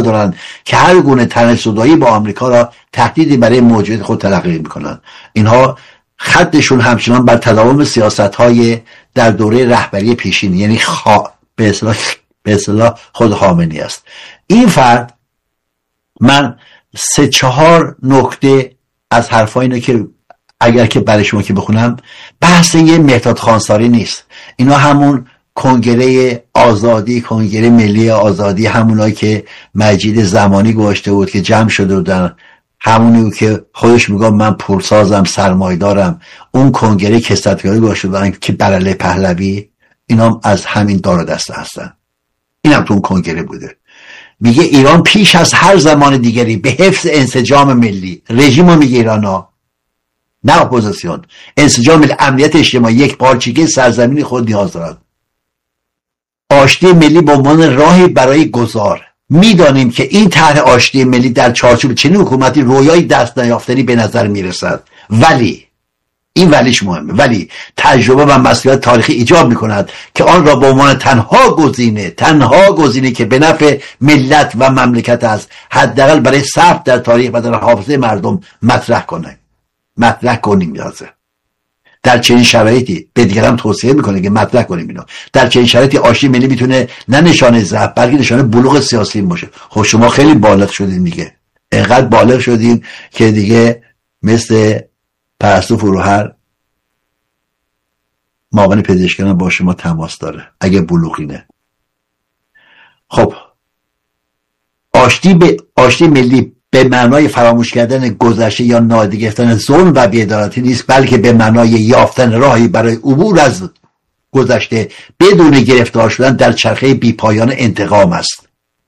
دارن که هر گونه تناسدایی با آمریکا را تهدیدی برای موجودیت خود تلقی میکنن. اینها خطشون همچنان بر تداوم سیاست‌های در دوره رهبری پیشین، یعنی به اصطلاح خود خامنه‌ای است. این فرد، من 3-4 نکته از حرفای اینه که اگر که برای شما که بخونم، بحث یه مهداد خانساری نیست. اینا همون کنگره آزادی، کنگره ملی آزادی، همونایی که مجید زمانی گذاشته بود که جمع شده بودن، همونی که خودش میگه من پولسازم، سرمایه‌دارم، اون کنگره کثرت‌گرایی گذاشته بودن که بر علیه پهلوی، اینا از همین دار و دسته هستن. اینم تو اون کنگره بوده. میگه ایران پیش از هر زمان دیگری به حفظ انسجام ملی، رژیمو میگه ایرانا، نه اپوزیسیون، انسجام ملی، امنیت اجتماعی، یک پارچگی سرزمین خود نیاز دارد. آشتی ملی به عنوان راهی برای گذار. میدانیم که این طرح آشتی ملی در چارچوب چنین حکومتی رویای دست نیافتنی به نظر میرسد، ولی این ولیش مهمه، ولی تجربه و مسئولیت تاریخی ایجاب میکند که آن را به عنوان تنها گزینه که به نفع ملت و مملکت است، حداقل برای ثبت در تاریخ و در حافظه مردم مطرح کنیم نیازه. در چنین شرایطی به دیگران توصیه میکنه که مطرح کنیم اینو. در چنین شرایطی آشتی ملی میتونه نه نشانه ضعف بلکه نشانه بلوغ سیاسی باشه. خب شما خیلی بالغ شدین دیگه، اینقدر بالغ شدین که دیگه مثل پرستو فروهر معاون پزشکان با شما تماس داره اگه بلوغینه. خب آشتی ملی به معنای فراموش کردن گذشته یا نادیده گرفتن ظلم و بی‌عدالتی نیست، بلکه به معنای یافتن راهی برای عبور از گذشته بدون گرفتار شدن در چرخه بی‌پایان انتقام است.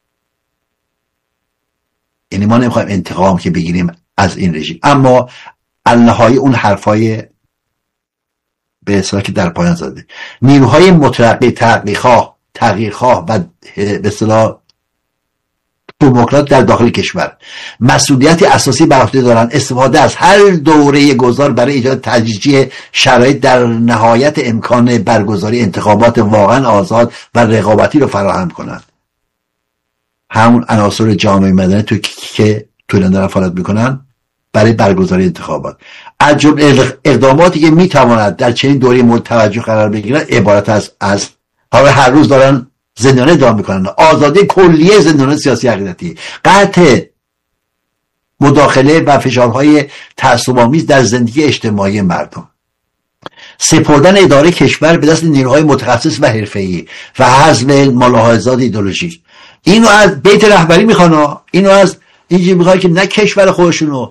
یعنی ما نمیخوایم انتقام که بگیریم از این رژیم، اما النهایی اون به اصطلاح که در پایان زده، نیروهای مترقی، تغییرخواه و به اصطلاح دموکرات در داخل کشور مسئولیتی اساسی بر عهده دارند استفاده از هر دوره گذار برای ایجاد تجزیه شرایط در نهایت امکان برگزاری انتخابات واقعا آزاد و رقابتی رو فراهم کنند. همون عناصر جامعه مدنی که تو ایران دارن فعالیت میکنن برای برگزاری انتخابات، از جمله اقداماتی که میتواند در چنین دوره مورد توجه قرار بگیرن عبارت از هر روز دارن زندانه ادام میکنن: آزادی کلیه زندانیان سیاسی عقیدتی، قطع مداخله و فشارهای تعصب‌آمیز در زندگی اجتماعی مردم، سپردن اداره کشور به دست نیروهای متخصص و حرفه‌ای و حذف ملاحظات ایدئولوژیک. اینو از بیت رهبری میخوان، اینو از اینجوری میخوان که نه کشور خودشونو،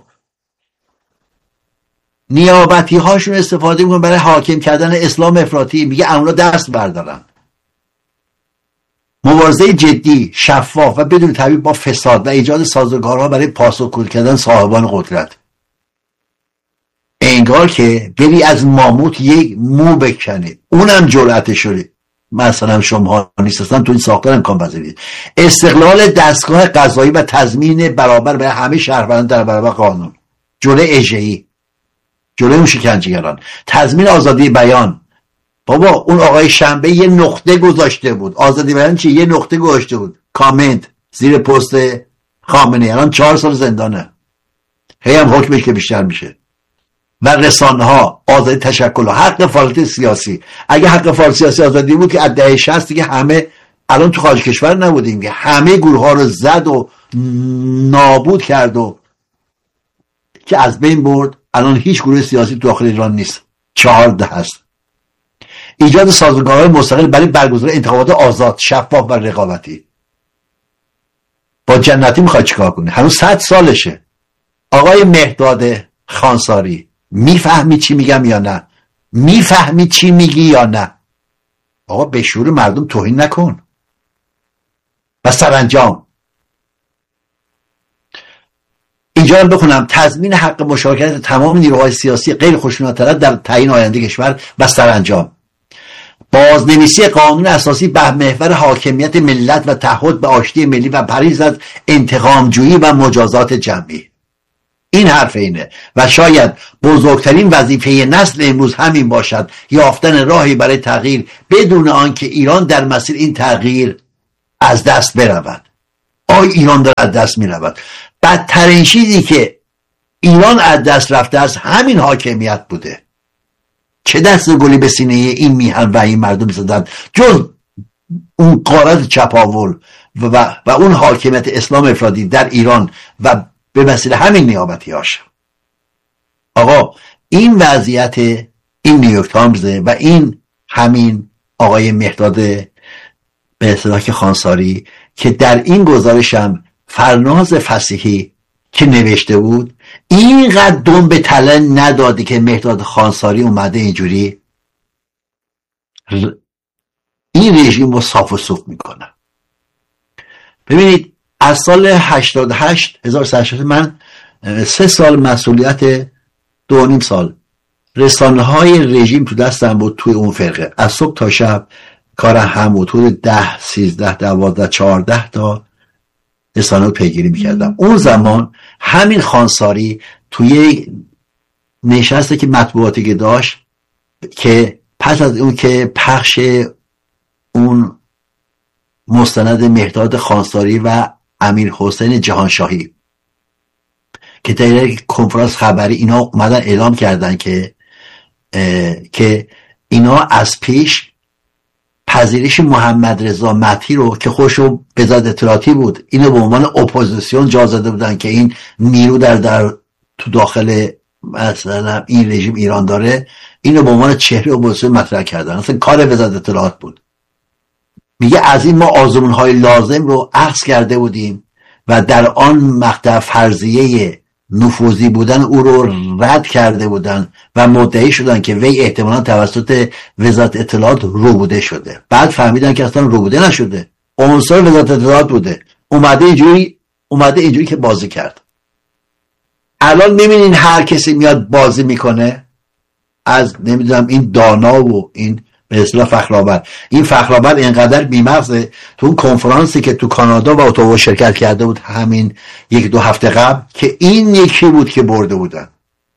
نیابتی هاشون استفاده میکنن برای حاکم کردن اسلام افراطی. میگه اونا دست بردارن. مبارزه جدی، شفاف و بدون تبعیض با فساد و ایجاد سازوکارها برای پاسخگو کردن صاحبان قدرت. انگار که بری از ماموت یک مو بکنی، اونم جرأتشونه. مثلا شما نیستن تو این ساختار امکان پذیرید. استقلال دستگاه قضایی و تضمین برابر برای همه شهروندان در برابر قانون، جلوی اژه‌ای، جلوی اون شکنجهگران، تضمین آزادی بیان. بابا اون آقای شنبه یه نقطه گذاشته بود. آزادی بیان چی؟ یه نقطه گذاشته بود، کامنت زیر پست خامنه‌ای. الان 4 سال زندانه، هی هم حکمش که بیشتر میشه. و رسانه ها، آزادی تشکل، حق فعالیت سیاسی. اگه حق فعالیت سیاسی آزادی بود که از دهه 60 دیگه همه الان تو خارج کشور نبودیم که همه گروه ها رو زد و نابود کرد و که از بین برد. الان هیچ گروه سیاسی تو داخل ایران نیست، 14 هست. ایجاد سازوکارهای مستقل برای برگزاری انتخابات آزاد، شفاف و رقابتی. با جنتی میخواد چیکار کنه؟ هنوز 100 سالشه. آقای مهداد خانساری، میفهمی چی میگم یا نه؟ میفهمی چی میگی یا نه؟ آقا به شعور مردم توهین نکن. و سرانجام اینجا رو بخونم: تضمین حق مشارکت تمام نیروهای سیاسی غیر خشونت‌طلب در تعیین آینده کشور. و سرانجام بازنویسی قانون اساسی به محور حاکمیت ملت و تعهد به آشتی ملی و پرهیز از انتقام جویی و مجازات جمعی. این حرف اینه و شاید بزرگترین وظیفه نسل امروز همین باشد، یافتن راهی برای تغییر بدون آنکه ایران در مسیر این تغییر از دست برود. ایران داره از دست میرود. بدترین چیزی که ایران از دست رفته از همین حاکمیت بوده. چه دست گلی به سینه این میهن و این مردم زدن جز اون غارت چپاول و اون حاکمیت اسلام افراطی در ایران و به وسیله همین نیابتی‌هاش. آقا این وضعیت این نیویورک تایمز و این همین آقای مهداد به اصطلاح خانساری که در این گزارشم فرناز فصیحی که نوشته بود اینقدر دم به تله نداده که مهداد خانساری اومده اینجوری این رژیم رو صاف و صوف میکنه. ببینید از سال 88 من 3 سال مسئولیت 2.5 سال رسانه های رژیم تو دستم بود. توی اون فرقه از صبح تا شب کارم هم بود. حدود 10 13 12 14 تا رسانه رو پیگیری میکردم. اون زمان همین خانساری توی نشسته که مطبوعاتی که داشت که پس از اون که پخش اون مستند مهداد خانساری و امیر حسین جهانشاهی که در یک کنفرانس خبری اینا اومدن اعلام کردن که اینا از پیش پذیرش محمد رضا مدحی رو که خودشو وزارت اطلاعاتی بود اینو به عنوان اپوزیسیون جا زده بودن که این نیرو در تو داخل مثلا این رژیم ایران داره، اینو به عنوان چهره اپوزیسیون مطرح کردن. اصلا کار وزارت اطلاعات بود. میگه از این ما آزمون‌های لازم رو اخذ کرده بودیم و در آن مقطع فرضیه نفوذی بودن او رو رد کرده بودن و مدعی شدن که وی احتمالاً توسط وزارت اطلاعات روبوده شده. بعد فهمیدن که اصلا روبوده نشده، عنصر وزارت اطلاعات بوده، اومده اینجوری که بازی کرد. الان نمی‌بینین هر کسی میاد بازی میکنه، از نمیدونم این دانا و این به اصطلاح فخرآور. این فخرآور اینقدر بی‌مغزه تو اون کنفرانسی که تو کانادا و اتاوا شرکت کرده بود همین 1-2 هفته قبل که این یکی بود که برده بودن،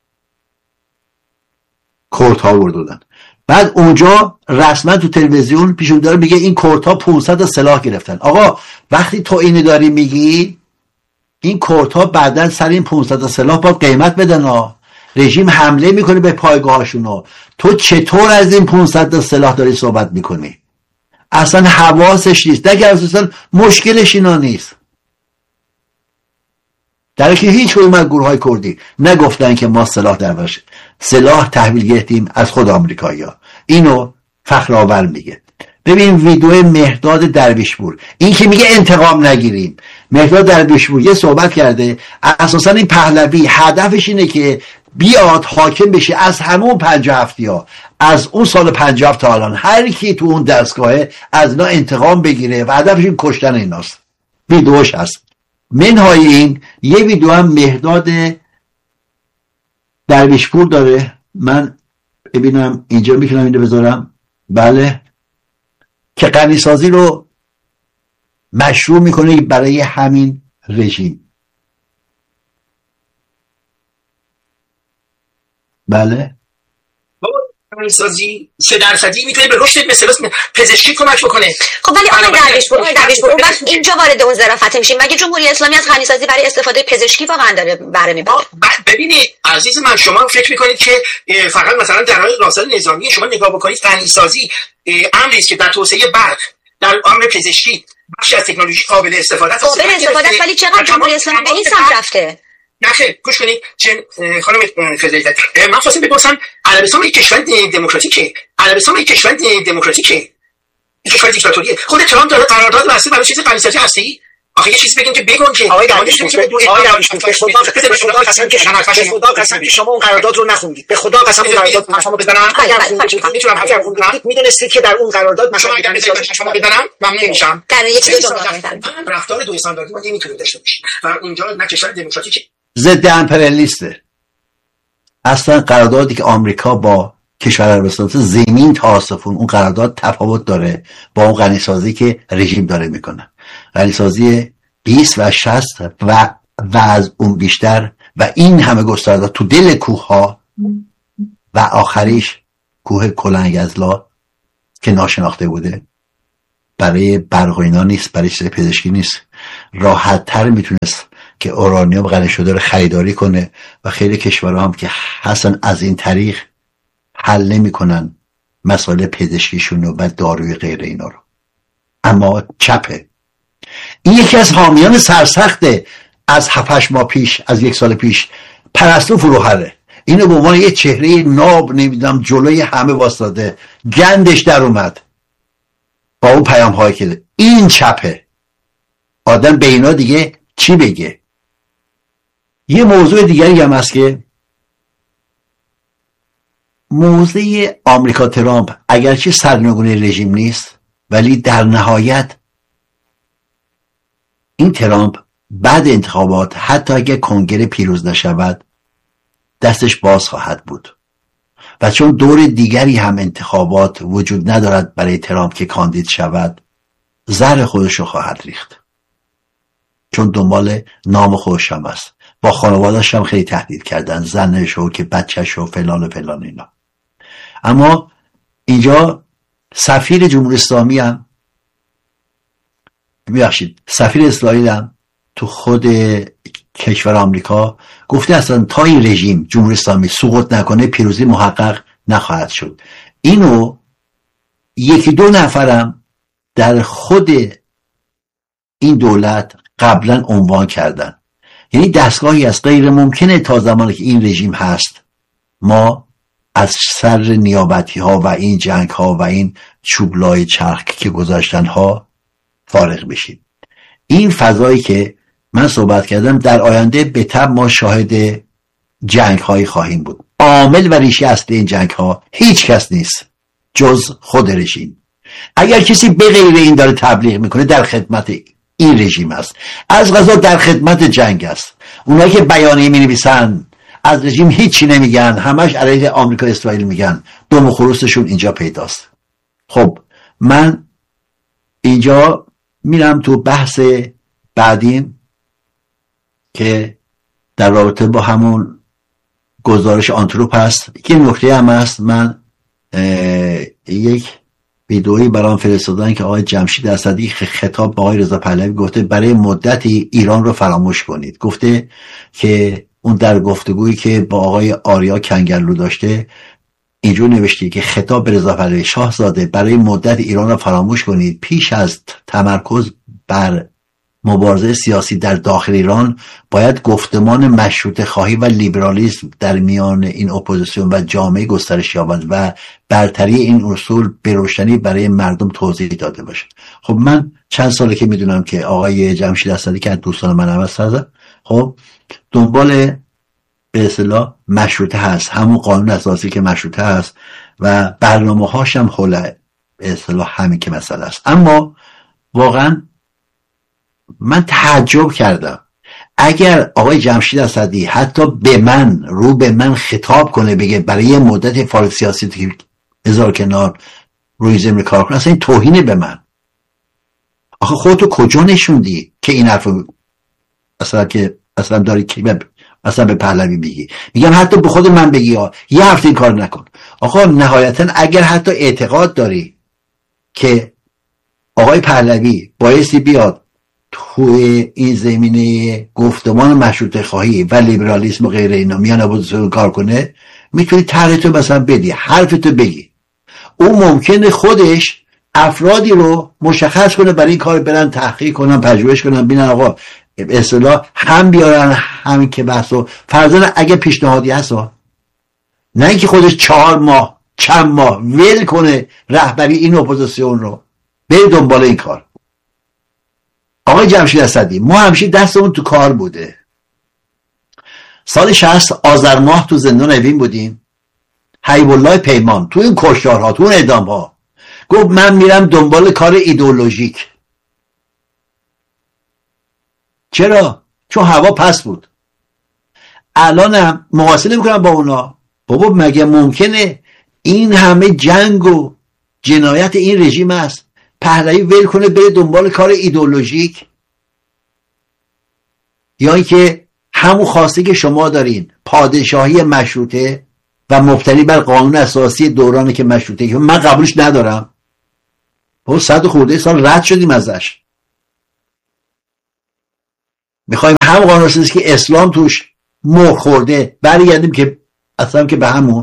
کورت ها برده بودن. بعد اونجا رسما تو تلویزیون پیشون داره میگه این کورت ها 500 سلاح گرفتن. آقا وقتی تو اینو داری میگی این کورت ها بعدن سر این 500 سلاح باید قیمت بدن ها. رژیم حمله میکنه به پایگاهاشونو، تو چطور از این 500 سلاح داری صحبت میکنی؟ اصلا حواسش نیست. اگر اصلا مشکلش اینا نیست، در که هیچ کدوم از گروه های کردی نگفتن که ما سلاح دربارش سلاح تحویل گرفتیم از خود آمریکایی‌ها. اینو فخرآور میگه. ببین ویدیو مهداد درویشپور، این که میگه انتقام نگیریم. مهداد درویشپور یه صحبت کرده اساسا این پهلوی هدفش اینه که بیاد حاکم بشه از همون 57ها، از اون سال 57 تا الان هر کی تو اون دستگاهه از اینا انتقام بگیره و هدفش این کشتن ایناست. ویدیوش هست. منهای این یه ویدیو هم مهداد درویشپور داره، من ببینم اینجا میتونم اینو بذارم. بله، که غنیسازی رو مشروع میکنه برای همین رژیم. بله، غنیسازی 3% میتونه به رشد مثلا پزشکی کمک بکنه. خب ولی آقای درویشپور اون وقت اینجا وارد اون ظرافت میشیم، مگه جمهوری اسلامی از غنیسازی برای استفاده پزشکی واقعا داره بهره میبره؟ ببینید عزیز من، شما فکر میکنید که فقط مثلا در حال راست نظامی شما نگاه بکنید غنیسازی امری است که در توسعه برق، در امر پزشکی بخشی از تکنولوژی قابل استفاده است. ولی چقدر جمهوری اسلامی به این سمت رفته؟ نه خیر، گوش کنید خانم فضلیت، من خواستم بپرسم عربستان یک کشور دموکراتیکه، عربستان یک کشور دموکراتیکه، یک کشور دیکتاتوریه. خود ترامپ داره قرارداد بسته برای چیز غنیسازی هستی؟ آخه یه چیزی بگین که بگن که آقای درویشپور به خدا قسم که شما اون قرارداد رو نخوندید. به خدا قسم اون قرارداد شما بزنم میتونم حرف بزنم. میدونستید که در اون قرارداد مثلا شما بدنم ممنون میشم. در یک دو جمله رفتار دو استانداردی ما نمیتونیم داشته باشیم و اونجا نه کشور دموکراتیکه، ضد امپریالیسته. اصلا قراردادی که آمریکا با کشور عربستان زمین تا آسمون اون قرارداد تفاوت داره با اون غنیسازی که رژیم داره میکنه. غنیسازی 20 و 60 و از اون بیشتر و این همه گسترده تو دل کوه ها و آخریش کوه کلنگزلا که ناشناخته بوده، برای برق و اینا نیست، برای چیز پزشکی نیست. راحت تر میتونست که اورانیوم غنی شده رو خریداری کنه و خیلی کشورها هم که اصلا از این طریق حل نمیکنن مسائل پزشکیشون و داروی غیر اینا رو. اما چپه. این یکی از حامیان سرسخته از 7-8 ماه پیش، از 1 سال پیش، پرستو فروهره. اینو به عنوان یه چهره ناب نمیدونم جلوی همه واسطاده، گندش در اومد با اون پیام هایی که این چپه. آدم به اینا دیگه چی بگه؟ یه موضوع دیگری هم هست که موضوع آمریکا ترامپ اگرچه سرنگون رژیم نیست، ولی در نهایت این ترامپ بعد انتخابات حتی اگر کنگره پیروز نشود دستش باز خواهد بود و چون دور دیگری هم انتخابات وجود ندارد برای ترامپ که کاندید شود، زهر خودشو خواهد ریخت، چون دنبال نام خودش هم است. با خانواده‌اش هم خیلی تهدید کردن، زنشو که بچه‌شو فلان و فلان اینا. اما اینجا سفیر جمهوری اسلامی هم سفیر اسرائیل هم تو خود کشور آمریکا گفته اصلا تا این رژیم جمهوری اسلامی سقوط نکنه پیروزی محقق نخواهد شد. اینو 1-2 نفرم در خود این دولت قبلا عنوان کردن. یعنی دستگاهی از غیر ممکنه تا زمانی که این رژیم هست ما از سر نیابتی ها و این جنگ ها و این چوبلای چرخ که گذاشتن ها فارغ بشیم. این فضایی که من صحبت کردم در آینده به تبع ما شاهد جنگ هایی خواهیم بود. عامل و ریشه اصلی این جنگ ها هیچ کس نیست جز خود رژیم. اگر کسی به غیر این داره تبلیغ میکنه در خدمت این رژیم است، از قضا در خدمت جنگ است. اونایی که بیانیه می نویسن از رژیم هیچی نمیگن، همش علیه آمریکا اسرائیل میگن، دم و خروسشون اینجا پیداست. خب من اینجا میرم تو بحث بعدیم که در رابطه با همون گزارش آنتروپ هست. یه نکته هم هست، من یک ویدئویی برام فرستادن که آقای جمشید اسدی خطاب با آقای رضا پهلوی گفته برای مدتی ایران رو فراموش کنید. گفته که اون در گفتگویی که با آقای آریا کنگرلو داشته اینجور نوشته که خطاب به رضا پهلوی شاهزاده برای مدت ایران رو فراموش کنید. پیش از تمرکز بر مبارزه سیاسی در داخل ایران باید گفتمان مشروطه خواهی و لیبرالیسم در میان این اپوزیسیون و جامعه گسترش یابد و برتری این اصول به روشنی برای مردم توضیح داده باشد. خب من چند ساله که میدونم که آقای جمشید اسدی که دوستان من هم هست، خب دنبال به اصطلاح مشروطه هست، همون قانون اساسی که مشروطه هست و برنامه هاش هم حول به اصطلاح همین که مسئله است. اما واقعا من تعجب کردم اگر آقای جمشید اسدی حتی به من خطاب کنه بگه برای یه مدت فعالیت سیاسی هزار کنار روی زمین کار کنه، اصلا این توهینه به من. آخه خودتو کجا نشوندی که این حرفو اصلا داری که اصلا به پهلوی بگی؟ میگم حتی به خود من بگی یه هفته این کار نکن. آقا نهایتا اگر حتی اعتقاد داری که آقای پهلوی بایستی بیاد توی این زمینه گفتمان مشروطه خواهی و لیبرالیسم و غیره اینا میان اپوزیسیون کار کنه، میتونی طرحتو مثلا بدی، حرفتو بگی. او ممکنه خودش افرادی رو مشخص کنه برای این کار برن تحقیق کنن، پژوهش کنن، ببینن آقا به اصطلاح هم بیارن همین که بحثو فرضاً اگه پیشنهادی هست، نه اینکه خودش 4 ماه چند ماه ول کنه رهبری این اپوزیسیون رو بره دنبال این کار. آقای جمشید اسدی ما همیشه دستمون تو کار بوده. سال 60 آذر ماه تو زندان اوین بودیم، حبیب الله پیمان تو این کشتارها تو اون اعدام‌ها گفت من میرم دنبال کار ایدئولوژیک. چرا؟ چون هوا پس بود. الانم مقایسه نمی‌کنم با اونا. بابا مگه ممکنه این همه جنگ و جنایت این رژیم است پهلوی ول کنه بره دنبال کار ایدئولوژیک؟ یا اینکه همون خواسته که شما دارین، پادشاهی مشروطه و مبتنی بر قانون اساسی دورانی که مشروطه، که من قبولش ندارم. با 100 خورده سال رد شدیم ازش. میخوایم هم قانون اساسی که اسلام توش مهر خورده برگردیم که اصلا که به همون.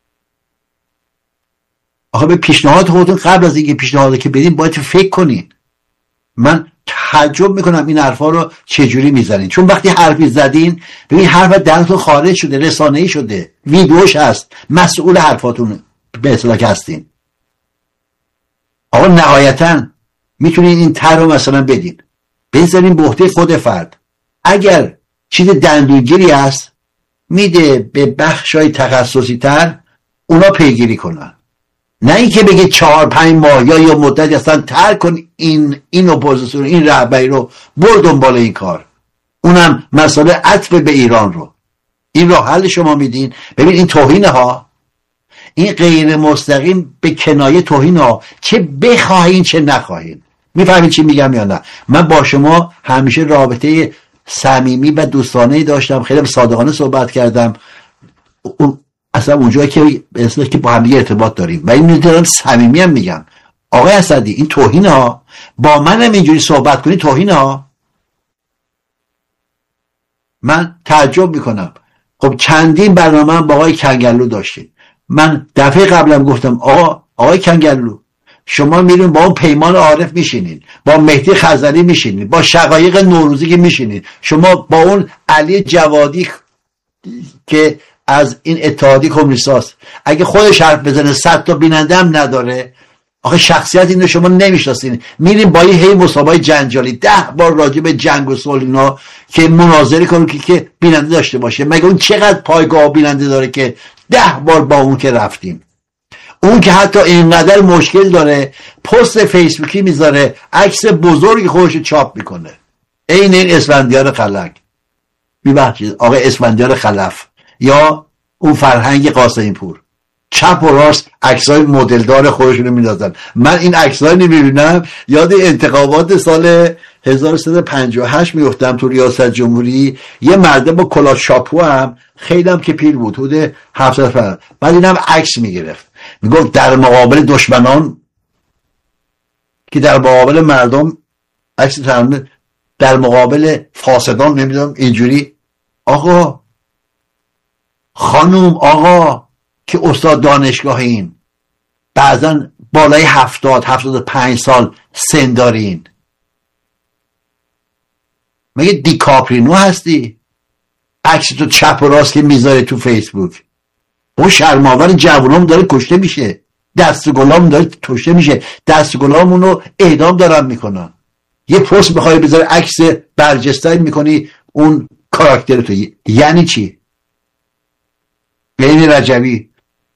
آخه به پیشنهاد خودتون قبل از اینکه پیشنهاد که بدین باید فکر کنین. من تعجب میکنم این حرفا رو چجوری میزنین، چون وقتی حرفی زدین ببین حرف درتون خارج شده، رسانه‌ای شده، ویدیوش هست، مسئول حرفاتون به اصطلاح هستین. آقا نهایتاً میتونین این طرح رو مثلا بدین، بذارین به عهده خود فرد. اگر چیز دندونگیری هست میده به بخشای تخصصی تر اونا پیگیری کنن، نه اینکه بگه 4-5 ماه یا مدتی اصلا ترک کن این اپوزیسیون، این رهبری رو برو دنبال این کار. اونم مسئله عطف به ایران رو این راه حل شما میدین. ببین این توهین ها، این غیر مستقیم به کنایه توهین ها، چه بخواهین چه نخواهین. میفهمین چی میگم یا نه؟ من با شما همیشه رابطه صمیمی و دوستانه‌ای داشتم، خیلی صادقانه صحبت کردم، اصلا اونجایی که اصلا که با هم دیگه ارتباط داریم و این میدونم صمیمی هم میگم آقای اسدی این توهین ها، با منم اینجوری صحبت کنی توهین ها. من تعجب میکنم. خب چندین برنامه با آقای کنگرلو داشتیم. من دفعه قبلم گفتم آقای کنگرلو شما میرون با اون پیمان عارف میشینین، با مهدی خزری میشینین، با شقایق نوروزی که میشینین، شما با اون علی جوادی که از این اتحادی کمونیستاست اگه خودش حرف بزنه 100 تا بیننده هم نداره. آخه شخصیت اینو شما نمیشناسین، میرین با یه هی مسابقه جنجالی 10 بار راجع به جنگ و صلح اینا که مناظره کنن که بیننده داشته باشه. مگه اون چقدر پایگاه بیننده داره که 10 بار با اون که رفتیم؟ اون که حتی اینقدر مشکل داره پست فیسبوکی میذاره، عکس بزرگی خودش چاپ میکنه، این اسفندیار خلق، ببخشید آقای اسفندیار خلف یا اون فرهنگ قاسمی پور، چپ و راست عکسای مدلدار خودشونو میندازن. من این عکسای نمیبینم یاد انتخابات سال 1358 میفتم تو ریاست جمهوری، یه مرده با کلاه شاپو هم خیلی هم که پیر بود، حدود 700 فرد، بعد اینم عکس میگرفت میگفت در مقابل دشمنان که در مقابل مردم، عکس در مقابل فاسدان، نمیدونم اینجوری. آقا خانوم آقا که استاد دانشگاهین، بعضا بالای 70-75 سال سن دارین، مگه دیکاپرینو هستی؟ عکس تو چپ و راست که میذاره تو فیسبوک، اون شرماور جوانام داره کشته میشه، دستگلام داره کشته میشه، دستگلامون رو اعدام دارن میکنن. یه پست بخوای بذاره عکس برجسته میکنی اون کاراکتر تو، یعنی چی؟ بین رجبی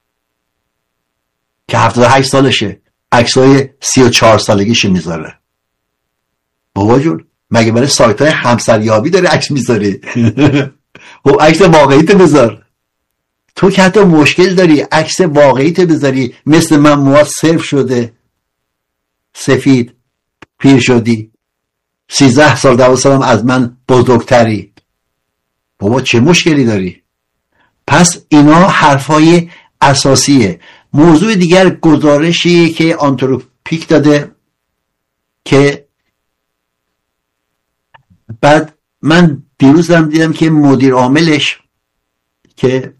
که 78 سالشه عکسای 34 سالگیش میذاره. بابا جون مگه برای سایت های همسریابی داره عکس میذاری؟ خب عکس واقعیت بذار. تو که حتی مشکل داری عکس واقعیت بذاری، مثل من موات صرف شده، سفید، پیر شدی، 13 سال 12 سالم از من بزرگتری، بابا چه مشکلی داری؟ پس اینا حرفای اساسیه. موضوع دیگر گزارشی که آنتروپیک داده که بعد من دیروزم دیدم که مدیر عاملش که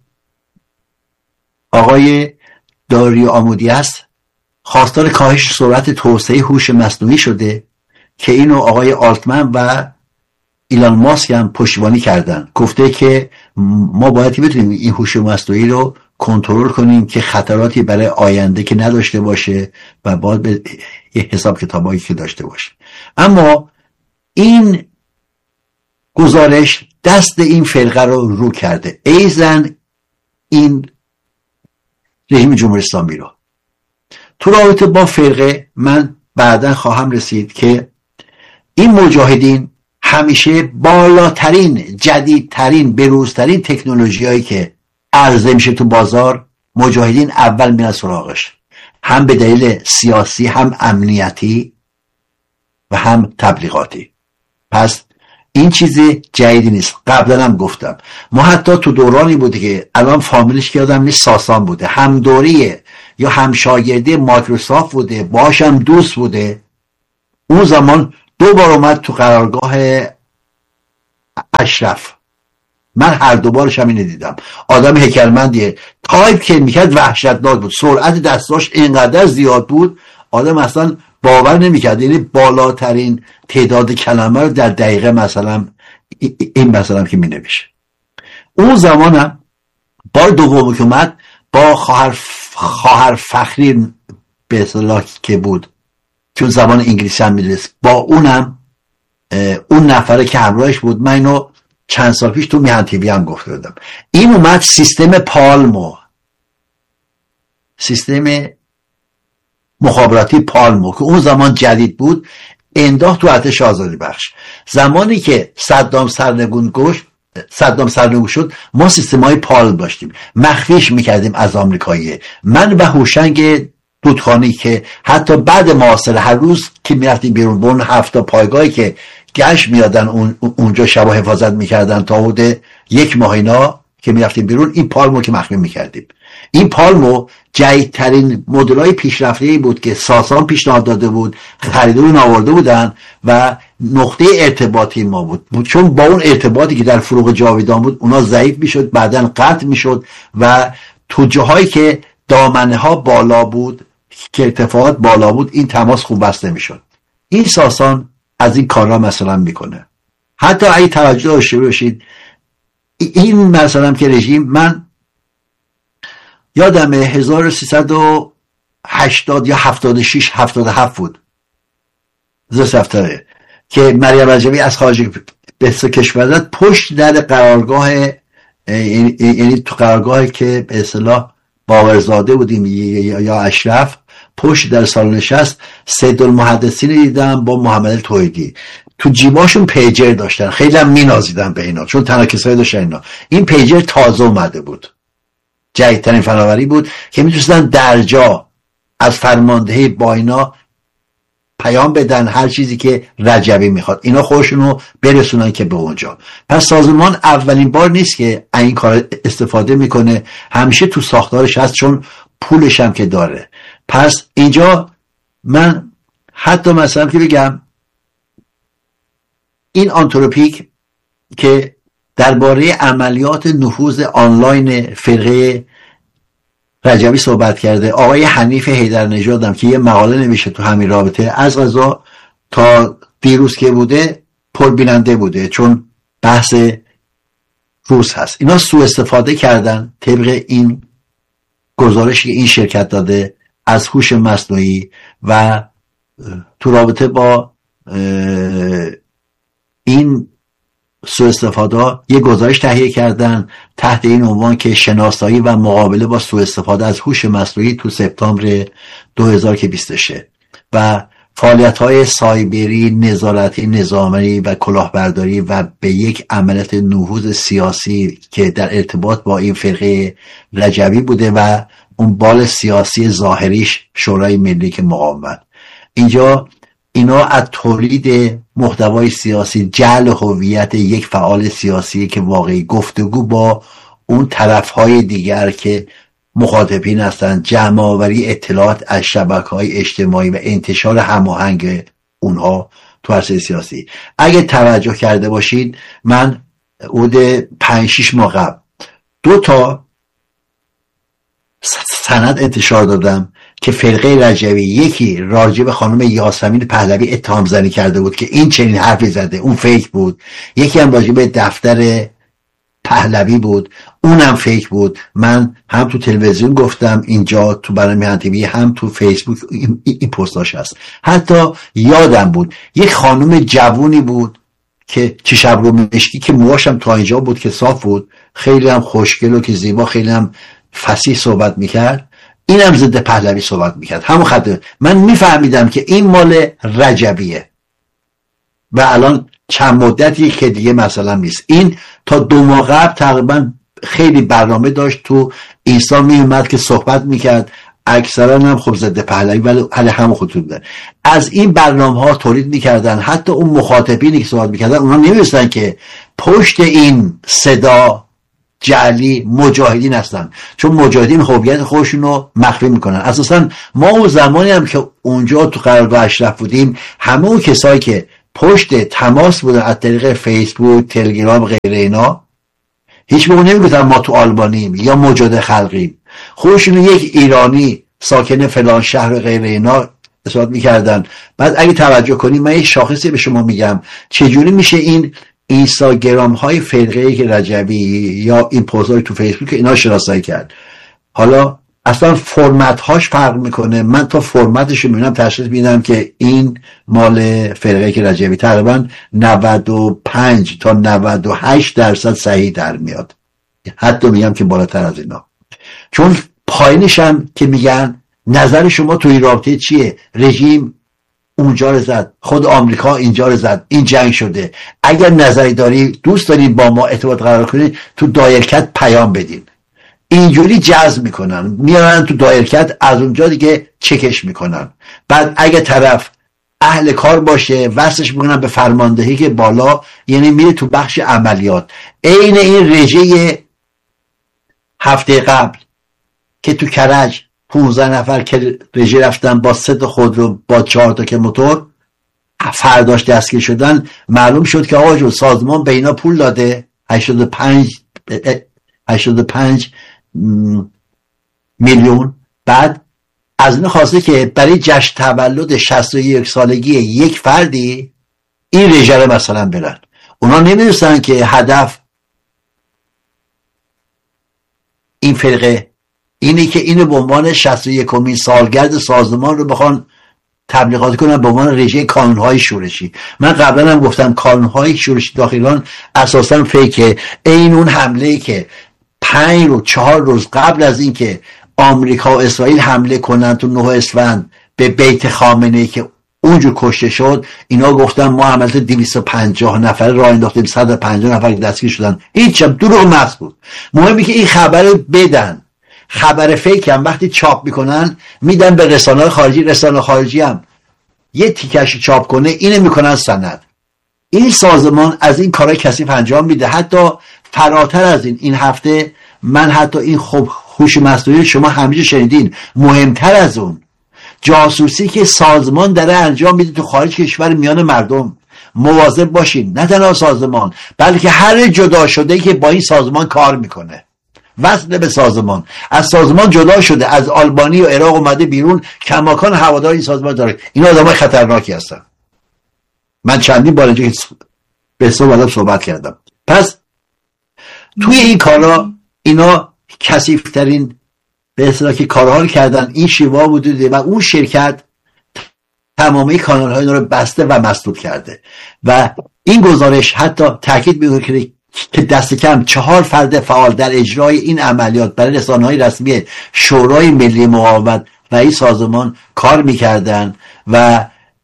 آقای داریو آمودی است خواستار کاهش سرعت توسعه هوش مصنوعی شده که اینو آقای آلتمن و ایلان ماسک هم پشتیبانی کردن. گفته که ما باید بتونیم این هوش مصنوعی رو کنترل کنیم که خطراتی برای آینده که نداشته باشه و باید به حساب کتابایی که داشته باشه. اما این گزارش دست این فرقه رو کرده، ایزن این رژیم جمهوری اسلامی رو. تو رابطه با فرقه من بعدا خواهم رسید که این مجاهدین همیشه بالاترین، جدیدترین، بروزترین تکنولوژی هایی که عرضه میشه تو بازار، مجاهدین اول میرن سراغش، هم به دلیل سیاسی، هم امنیتی و هم تبلیغاتی. پس این چیزی جدیدی نیست. قبلا هم گفتم ما حتی تو دورانی بوده که الان فامیلش که یادم نیست، ساسان بوده، هم دوریه یا هم شاگرده مایکروسافت بوده، باهاش هم دوست بوده. اون زمان 2 بار اومد تو قرارگاه اشرف. من هر دو بارش هم اینو دیدم. آدم هیکلمندیه، تایپ که میکرد وحشتناک بود، سرعت دستاش اینقدر زیاد بود آدم اصلا باور نمیکرد. یعنی بالاترین تعداد کلمه رو در دقیقه مثلا این مثلا که مینویشه. اون زمانم بار دوم که اومد با خواهر فخری به اصطلاح که بود، چون زبان انگلیسی هم میدونست، با اونم اون نفره که همراهش بود، من اینو چند سال پیش تو میهن تیوی هم گفته بودم. این اومد سیستم پالمو، سیستم مخابراتی پالمو که اون زمان جدید بود، انداخت تو ارتش آزادی بخش. زمانی که صدام سرنگون شد ما سیستمای پالم داشتیم، مخفیش میکردیم از آمریکایی. من و هوشنگ دودخانی که حتی بعد محاصره هر روز که میرفتیم بیرون، بون 7 پایگاهی که گشت میادن اونجا شب حفاظت میکردن تا حدود 1 ماه اینا که میرفتیم بیرون، این پالمو که مخفی میکردیم. این پالمو جدیدترین مدل‌های پیشرفته‌ای بود که ساسان پیشنهاد داده بود، خریدارون آورده بودن و نقطه ارتباطی ما بود. چون با اون ارتباطی که در فروغ جاویدان بود اونا ضعیف میشد، بعدن قطع میشد و تو جاهایی که دامنه ها بالا بود، که ارتفاعات بالا بود، این تماس خوب بسته میشد. این ساسان از این کارا مثلا میکنه. حتی اگه توجه داشته باشید این مثلا که رژیم، من یادمه 1380 یا 76 77 بود زستفتره که مریم رجبی از خارج به کشور زد، پشت در قرارگاه، یعنی تو قرارگاهی که به اصطلاح باورزاده بودیم یا اشرف، پشت در سالن نشست سیدالمحدثین دیدم با محمد توحیدی، تو جیباشون پیجر داشتن، خیلی هم مینازیدن به اینا چون تنها کسایی داشتن اینا. این پیجر تازه اومده بود، جدیدترین فناوری بود که میتونستن در جا از فرماندهی با اینا پیام بدن هر چیزی که رجبی میخواد، اینا خودشونو برسونن که به اونجا. پس سازمان اولین بار نیست که این کار استفاده میکنه، همیشه تو ساختارش هست چون پولش هم که داره. پس اینجا من حتی مثلا که بگم این آنتروپیک که درباره عملیات نفوذ آنلاین فرقه رجبی صحبت کرده، آقای حنیف حیدرنژاد هم که یه مقاله نوشته تو همین رابطه، از قضا تا دیروز که بوده پربیننده بوده چون بحث روز هست. اینا سوء استفاده کردن طبق این گزارشی که این شرکت داده از هوش مصنوعی و تو رابطه با این سوء استفاده یه گزارش تهیه کردن تحت این عنوان که شناسایی و مقابله با سوء استفاده از هوش مصنوعی تو سپتامبر 2020 و فعالیت‌های سایبری، نظارتی، نظامی و کلاهبرداری و به یک عملیات نفوذ سیاسی که در ارتباط با این فرقه رجبی بوده و اون بال سیاسی ظاهریش شورای ملی که مقاومت. اینجا اینا از تولید محتوای سیاسی، جعل هویت یک فعال سیاسی که واقعی گفتگو با اون طرفهای دیگر که مخاطبین هستند، جمع آوری اطلاعات از شبکه‌های اجتماعی و انتشار هماهنگ اونها تو عرصه سیاسی. اگه توجه کرده باشید من حدود 5-6 ماه قبل 2 تا سند انتشار دادم که فرقه رجبی، یکی راجع به خانم یاسمین پهلوی اتهام زنی کرده بود که این چنین حرفی زده، اون فیک بود. یکی هم راجع به دفتر پهلوی بود، اونم فیک بود. من هم تو تلویزیون گفتم اینجا تو برنامه میهن تیوی، هم تو فیسبوک این پستاش هست. حتی یادم بود یک خانم جوونی بود که چشم رو مشکی که موهاشم تا اینجا بود که صاف بود، خیلی هم خوشگل و که زیبا، خیلی هم فصیح صحبت میکرد، اینم ضد پهلوی صحبت میکرد، همون خط. من میفهمیدم که این مال رجبیه و الان چند مدتی که دیگه مثلا نیست. این تا 2 ماه قبل تقریبا خیلی برنامه داشت تو اینستا میومد که صحبت میکرد، اکثرا هم خب ضد پهلوی ولی علی همون خطوط بودن. از این برنامه ها تولید میکردن، حتی اون مخاطبینی که صحبت میکردن اونا نمیدونستن که پشت این صدا جعلی مجاهدین هستن، چون مجاهدین هویت خودشون رو مخفی میکنن. اساسا ما اون زمانی هم که اونجا تو قرارگاه اشرف بودیم، همه اون کسایی که پشت تماس بودن از طریق فیسبوک، تلگرام، غیره اینا. هیچ موقع نمیگفتن ما تو آلبانیم یا مجاهد خلقیم. خودشون یک ایرانی ساکن فلان شهر و غیره اینا اثبات میکردن. بعد اگه توجه کنیم، من یک شاخصی به شما میگم چجوری میشه این اینستاگرام های فرقه که رجبی یا این پست های تو فیسبوک اینا شناسایی کرد. حالا اصلا فرمت هاش فرق میکنه. من تا فرمتش رو میبینم تشخیص میدم که این مال فرقه که رجبی تقریبا 95 تا 98% صحیح در میاد، حتی میگم که بالاتر از اینا. چون پایینش هم که میگن نظر شما توی رابطه چیه؟ رژیم اونجا رو زد، خود آمریکا اینجا رو زد، این جنگ شده. اگر نظری داری، دوست دارید با ما ارتباط قرار کنید، تو دایرکت پیام بدین. اینجوری جذب میکنن، میارن تو دایرکت، از اونجا دیگه چکش میکنن. بعد اگه طرف اهل کار باشه وصلش میکنن به فرماندهی که بالا، یعنی میره تو بخش عملیات. عین این رژه هفته قبل که تو کرج 15 نفر که رژه رفتن با 3 خودرو با 4 تا که موتور، فرداش دستگیر شدن. معلوم شد که آقا جون سازمان به اینا پول داده 85 میلیون. بعد از این خواسته که برای جشن تولد 61 سالگی یک فردی این رژه رو مثلا برن. اونا نمیدونستن که هدف این فرقه اینه که اینو به عنوان 61مین سالگرد سازمان رو بخوان تبلیغات کنن به عنوان رژه کانون‌های شورشی. من قبلا هم گفتم کانون‌های شورشی داخلان اساساً فیکه. این اون حمله‌ای که 5 و 4 روز قبل از این که آمریکا و اسرائیل حمله کنن تو 9 اسفند به بیت خامنه‌ای که اونجور کشته شد، اینا گفتن ما عملت 250 نفر راه انداختیم، 150 نفر دستگیر شدن. هیچ هم دروغ محض بود. مهمه که این خبر رو بدن. خبر فیک هم وقتی چاپ میکنن میدن به رسانه‌های خارجی، رسانه خارجی هم یه تیکش چاپ کنه اینو میکنن سند. این سازمان از این کارهای کثیف انجام میده. حتی فراتر از این هفته من حتی این خب هوش مصنوعی شما همیشه شنیدین، مهمتر از اون جاسوسی که سازمان داره انجام میده تو خارج کشور میان مردم. مواظب باشین، نه تنها سازمان بلکه هر جدا شده که با این سازمان کار میکنه، وصل به سازمان، از سازمان جدا شده، از آلبانی و عراق اومده بیرون، کماکان هوادار این سازمان داره. اینا آدمای خطرناکی هستن. من چندین بار اینجا به صحبت کردم. پس توی این کارا اینا کثیف‌ترین به اصطلاح که کارها رو کردن. این شیوا بوده و اون شرکت تمامی کانال‌های اینا رو بسته و مسدود کرده. و این گزارش حتی تاکید می‌کنه که دست کم 4 فرد فعال در اجرای این عملیات برای رسانه‌های رسمی شورای ملی مقاومت و این سازمان کار می‌کردن و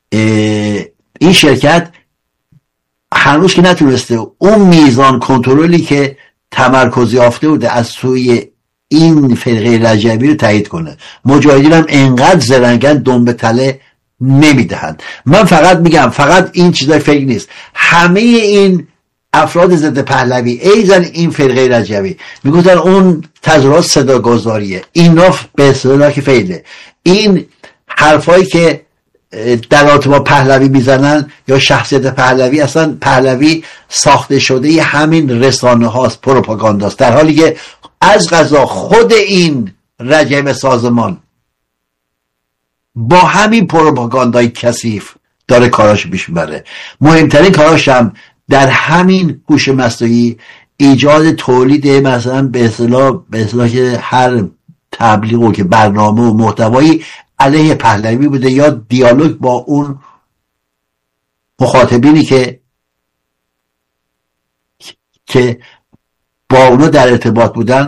این شرکت هنوز که نتونسته اون میزان کنترلی که تمرکز یافته بوده از سوی این فرقه رجبی رو تایید کنه. مجاهدین هم انقدر زرنگن دنبه تله نمیدهند. من فقط میگم، فقط این چیزای فکر نیست، همه این افراد ضد پهلوی ایزن این فرقه رجبی میگفتن اون تظاهرات صداگذاریه، اینا به اصطلاح که فیله. این حرفایی که در رابطه با پهلوی میزنن یا شخصیت پهلوی، اصلا پهلوی ساخته شده همین رسانه هاست، پروپاگانداست، در حالی که از قضا خود این رجب سازمان با همین پروپاگاندای کثیف داره کاراش پیش میبره. مهمترین کاراش هم در همین هوش مصنوعی ایجاد تولید مثلا به اصطلاح که هر تبلیغ و که برنامه و محتوایی علیه پهلوی بوده یا دیالوگ با اون مخاطبینی که با اونا در ارتباط بودن،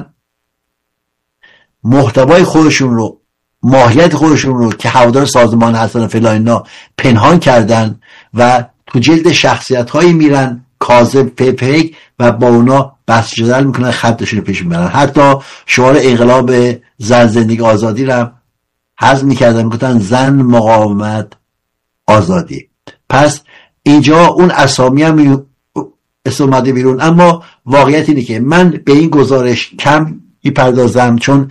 محتوای خودشون رو، ماهیت خودشون رو که هوادار سازمان هستن فلان اینا پنهان کردن و تو جلد شخصیت هایی میرن کاذب فیک و با اونا بحث جدل میکنن، خطشون رو پیش میبرن. حتی شعار انقلاب زن زندگی آزادی رو حذف میکردن، میگفتن زن مقاومت آزادی. پس اینجا اون اسامی هم اومده بیرون. اما واقعیت اینه که من به این گزارش کم میپردازم، چون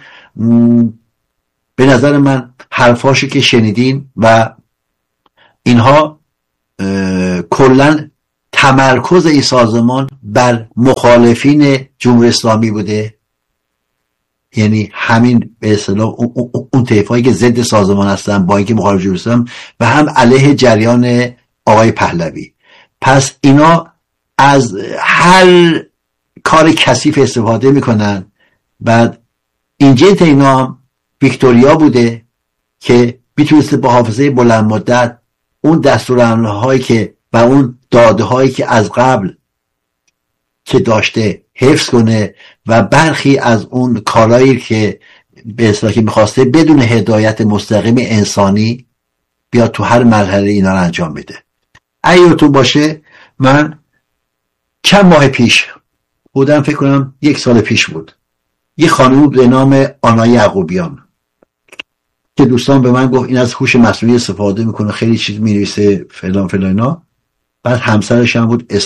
به نظر من حرفاشو که شنیدین و اینها کلن تمرکز این سازمان بر مخالفین جمهوری اسلامی بوده، یعنی همین به اصطلاح اون طیفایی که ضد سازمان هستن با اینکه مخالف جمهوری اسلامی و هم علیه جریان آقای پهلوی. پس اینا از هر کار کثیف استفاده میکنن. بعد اینجا اینا ویکتوریا بوده که میتونسته با حافظه بلند مدت اون دستورالعمل هایی که و اون داده هایی که از قبل که داشته حفظ کنه و برخی از اون کارهایی که به اصطلاح که میخواسته بدون هدایت مستقیم انسانی بیاد تو هر مرحله اینا رو انجام بده. اگه تو باشه، من چند ماه پیش بودم، فکر کنم 1 سال پیش بود، یه خانم به نام آنا یعقوبیان که دوستان به من گفت این از هوش مصنوعی استفاده میکنه، خیلی چیز مینویسه فلان فلان اینا. بعد همسرش هم بود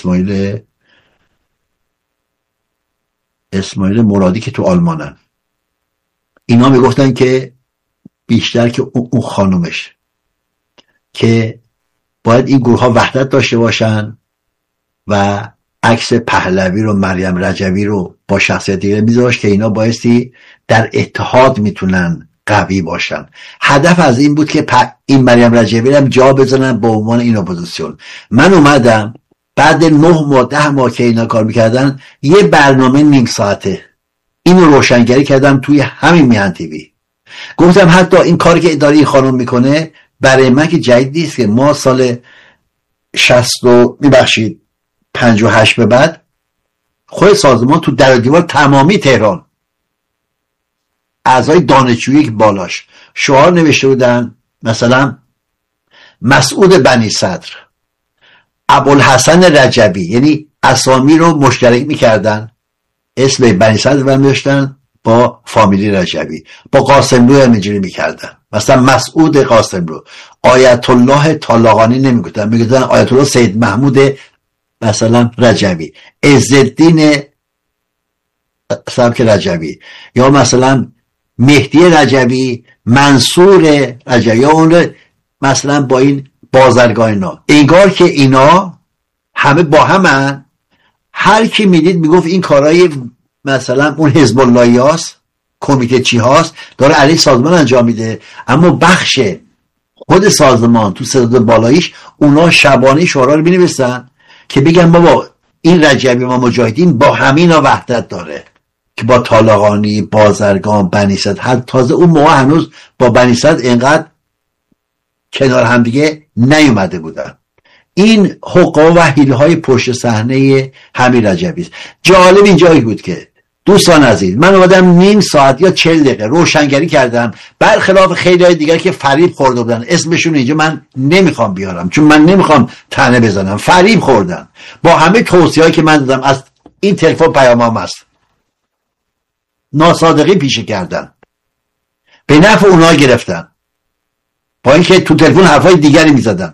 اسماعیل مرادی که تو آلمانن. اینا میگفتن که بیشتر که اون خانومش که باید این گروه ها وحدت داشته باشن و عکس پهلوی رو، مریم رجوی رو با شخصیت دیگه میذاشت که اینا بایستی در اتحاد میتونن قوی باشن. هدف از این بود که این مریم رجوی هم جا بزنن به عنوان این اپوزیسیون. من اومدم بعد 9 ماه 10 ماه که اینا کار میکردن یه برنامه نیم ساعته اینو روشنگری کردم توی همین میهن تیوی. گفتم حتی این کاری که اداره این خانم میکنه برای من که جدید نیست که ما سال 58 به بعد خود سازمان تو در و دیوار تمامی تهران اعضای دانشجویی که بالاش شعار نوشته بودن، مثلا مسعود بنی صدر، ابوالحسن رجبی، یعنی اسامی رو مشترک میکردن، اسم بنی صدر رو می‌ذاشتن با فامیلی رجبی، با قاسملو هم اینجوری میکردن، مثلا مسعود قاسملو، آیت الله طالقانی نمیگفتن، میگفتن آیت الله سید محمود مثلا رجبی، عزالدین سبک رجبی، یا مثلا مهدی رجبی، منصور رجبی، یا اون مثلا با این بازرگان اینا. انگار که اینا همه با همن، هر کی میدید میگفت این کارهای مثلا اون حزب اللهی هاست، کمیته چی هاست، داره علیه سازمان انجام میده. اما بخش خود سازمان تو صداد بالاییش اونا شبانه شورا رو بنویسن که بگن بابا این رجبی ما مجاهدین با همینا وحدت داره، که با طالقانی، بازرگان، بنی صدر، هر تازه اون موقع هنوز با بنی صدر اینقدر کنار هم دیگه نیومده بودن. این حقوق و حیله های پشت صحنه همین رجبی است. جالب اینجایی بود که دوستان عزیز، من اومدم نیم ساعت یا 40 دقیقه روشنگری کردم، برخلاف خیلی های دیگر که فریب خورده بودن، اسمشون اینجا من نمیخوام بیارم چون من نمیخوام طعنه بزنم، فریب خوردن با همه توصیه‌ای که من دادم. از این تلفن پیامام هست، ناصادقی پیشه کردن، به نفع اونها گرفتن، با اینکه تو تلفن حرفای دیگری میزدن.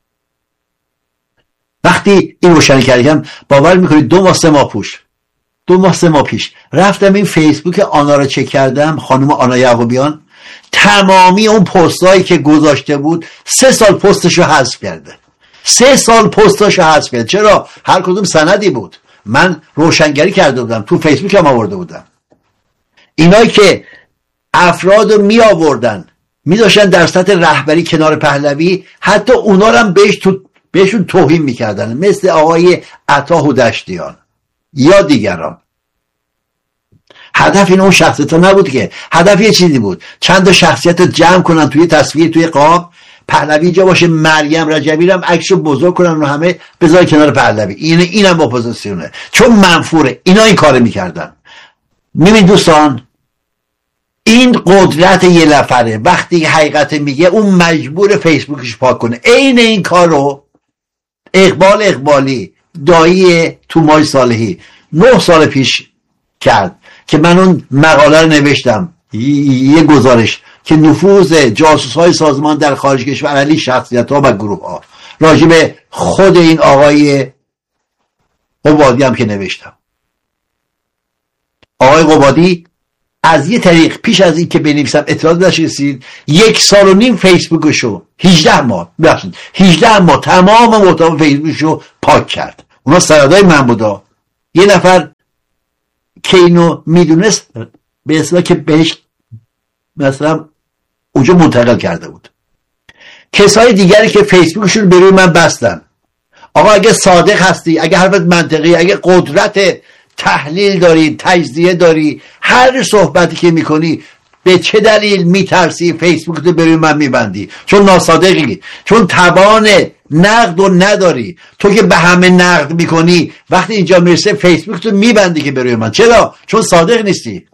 وقتی این روشن کردم، باور میکنید 2 ماه 3 ماه پیش رفتم این فیسبوک آنا رو چک کردم، خانم آنا یعقوبیان، تمامی اون پستایی که گذاشته بود 3 سال پستشو حذف کرده. 3 سال پستاشو حذف کرده. چرا؟ هر کدوم سندی بود، من روشنگری کرده بودم، تو فیسبوک هم آورده بودم. اینایی که افراد رو می آوردن می داشتن در سطح رهبری کنار پهلوی، حتی اونا رو هم بهشون توهین می کردن، مثل آقای عطا هودشتیان یا دیگران. هدف این اون شخصیت نبود که، هدف یه چیزی بود، چند تا شخصیت رو جمع کنن توی تصویر، توی قاب، پهلوی جا باشه، مریم رجبی رو هم عکس رو بزرگ کنن و همه بذاری کنار پهلوی. اینم اپوزیسیونه، چون منفوره. اینا این کارو میکردن. میبین دوستان، این قدرت یه نفره وقتی حقیقت میگه اون مجبور فیسبوکش پاک کنه. عین این کارو اقبال اقبالی دایی تومای صالحی 9 سال پیش کرد که من اون مقاله رو نوشتم، یه گزارش که نفوذ جاسوس‌های سازمان در خارج کشور علیه شخصیت‌ها و گروه‌ها، راجع به خود این آقای قبادی هم که نوشتم. آقای قبادی از یه طریق پیش از این که بنویسم اطلاعات نشستید 1.5 سال فیسبوکشو 18 ماه تمام محتوا فیسبوکشو پاک کرد. اونا سندای من بودا. یه نفر که اینو میدونست به اصطلاح که بهش مثلا اونجا منتقل کرده بود. کسای دیگری که فیسبوکشون به روی من بستن. آقا اگه صادق هستی، اگه حرفت منطقی، اگه قدرت تحلیل داری، تجزیه داری، هر صحبتی که میکنی، به چه دلیل میترسی فیسبوک رو به روی من میبندی؟ چون ناصادقی، چون توان نقد رو نداری. تو که به همه نقد میکنی، وقتی اینجا میرسه فیسبوک رو میبندی که به روی من. چرا؟ چون صادق نیستی.